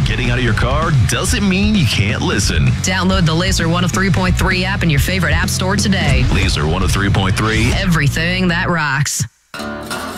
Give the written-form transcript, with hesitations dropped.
getting out of your car doesn't mean you can't listen. Download the Laser 103.3 app in your favorite app store today. Laser 103.3. Everything that rocks.